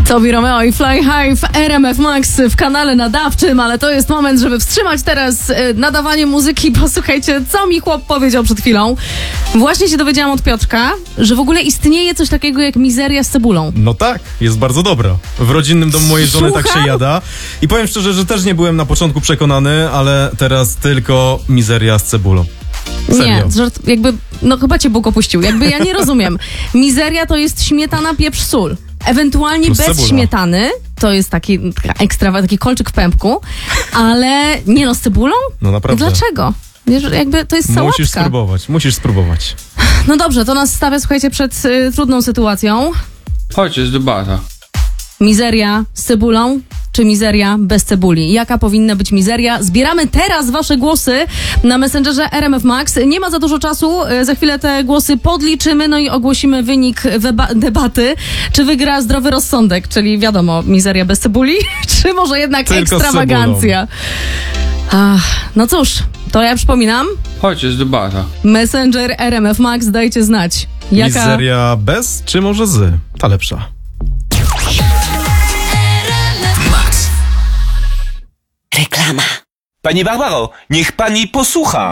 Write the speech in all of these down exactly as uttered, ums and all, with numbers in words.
Tobi Romeo i Fly High w R M F Max w kanale nadawczym, ale to jest moment, żeby wstrzymać teraz y, nadawanie muzyki. Posłuchajcie, co mi chłop powiedział przed chwilą. Właśnie się dowiedziałam od Piotrka, że w ogóle istnieje coś takiego jak mizeria z cebulą. No tak, jest bardzo dobra. W rodzinnym domu mojej żony Słucham? tak się jada. I powiem szczerze, że też nie byłem na początku przekonany, ale teraz tylko mizeria z cebulą. Serio. Nie, żart, jakby, no chyba cię Bóg opuścił. Jakby ja nie rozumiem. Mizeria to jest śmietana, pieprz, sól. Ewentualnie Plus bez cebula. śmietany, to jest taki taka ekstra, taki kolczyk w pępku, ale nie no, z cebulą? No naprawdę. Dlaczego? Wiesz, jakby to jest sałatka. Musisz spróbować, musisz spróbować. No dobrze, to nas stawia, słuchajcie, przed y, trudną sytuacją. Chodź, jest debata. Mizeria z cebulą, czy mizeria bez cebuli? Jaka powinna być mizeria? Zbieramy teraz wasze głosy na Messengerze R M F Max. Nie ma za dużo czasu, y, za chwilę te głosy podliczymy, no i ogłosimy wynik weba- debaty. Czy wygra zdrowy rozsądek, czyli wiadomo, mizeria bez cebuli, czy może jednak Tylko z ekstrawagancja? Ach, no cóż, to ja przypominam, Chodź, jest debata. Messenger R M F Max, dajcie znać. Jaka... Mizeria bez, czy może z? Ta lepsza. Reklama. Pani Barbaro, niech pani posłucha.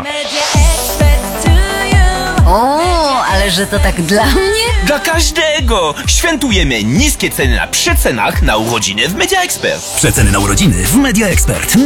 O, ale że to tak dla mnie? Dla każdego! Świętujemy niskie ceny na przecenach na urodziny w Media Expert. Przeceny na urodziny w Media Expert.